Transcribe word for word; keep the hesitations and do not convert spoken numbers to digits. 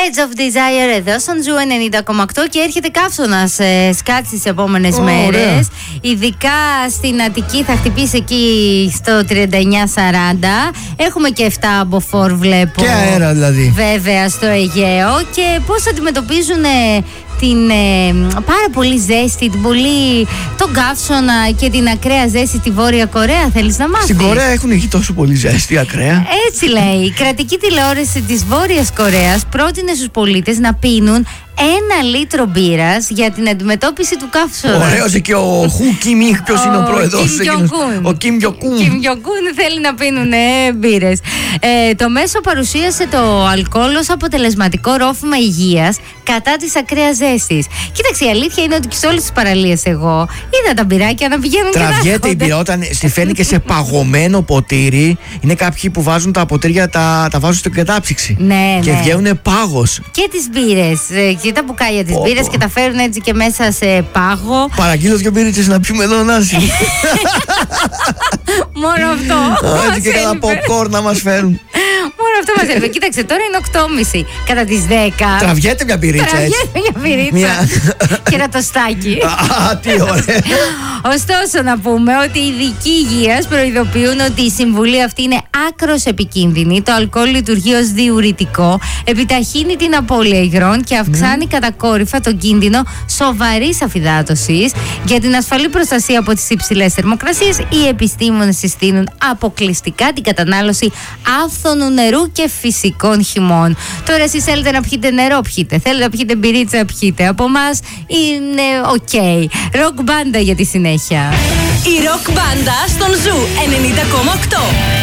Edge of Desire εδώ στον Ζου ενενήντα κόμμα οκτώ και έρχεται καύσωνας ε, σκάτς τις επόμενες oh, μέρες. Ειδικά στην Αττική θα χτυπήσει εκεί στο τριάντα εννιά σαράντα. Έχουμε και επτά μποφόρ βλέπω. Και αέρα δηλαδή. Βέβαια στο Αιγαίο. Και πώς αντιμετωπίζουν ε, την ε, πάρα πολύ ζέστη, την πολύ, τον καύσωνα και την ακραία ζέστη στη Βόρεια Κορέα. Θέλεις να μάθεις? Στην Κορέα έχουν εκεί τόσο πολύ ζέστη ακραία. Έτσι λέει. Η κρατική τηλεόραση της Βόρειας Κορέας πρότεινε στους πολίτες να πίνουν ένα λίτρο μπύρας για την αντιμετώπιση του καύσωνα. Ωραίος και ο Χου Κιμίχ, ποιος είναι ο πρόεδρος? Ο Κιμ Γιοκούν. Κιμ Γιοκούν θέλει να πίνουν ε, μπύρες. Ε, το μέσο παρουσίασε το αλκοόλ ως αποτελεσματικό ρόφημα υγείας κατά της ακραίας ζέστης. Κοίταξε, η αλήθεια είναι ότι και σε όλες τις παραλίες εγώ είδα τα μπυράκια να πηγαίνουν. Τραβιέται η μπύρα όταν στη φέρνει και σε παγωμένο ποτήρι. Είναι κάποιοι που βάζουν τα ποτήρια, τα, τα βάζουν στην κατάψυξη. Ναι, και ναι. βγαίνουν πάγος. Και τις μπύρες. Και τα μπουκάλια της μπύρας και τα φέρουν έτσι και μέσα σε πάγο. Παραγγείλω δυο μπύριτσες να πιούμε εδώ, Νάση. Μόνο αυτό. Έτσι και κάνα popcorn να μας φέρουν. Μόνο αυτό μας έλειπε. Κοίταξε, τώρα είναι οκτώ και μισή. Κατά τις δέκα. Τραβιέται μια μπυρίτσα έτσι. Τραβιέται μια μπυρίτσα. Και ένα τοστάκι. Α, τι ωραία. Ωστόσο, να πούμε ότι οι ειδικοί υγείας προειδοποιούν ότι η συμβουλή αυτή είναι άκρως επικίνδυνη. Το αλκοόλ λειτουργεί ως διουρητικό, επιταχύνει την απώλεια υγρών και αυξάνει mm. κατακόρυφα τον κίνδυνο σοβαρής αφυδάτωσης. Για την ασφαλή προστασία από τις υψηλές θερμοκρασίες, οι επιστήμονες συστήνουν αποκλειστικά την κατανάλωση άφθονου νερού και φυσικών χυμών. Τώρα, εσείς θέλετε να πιείτε νερό, πιείτε. Θέλετε να πιείτε μπυρίτσα, πιείτε. Από εμάς είναι οκ. Ροκ μπάντα για τη συνέχεια. Η ροκ μπάντα στον Ζου ενενήντα κόμμα οκτώ.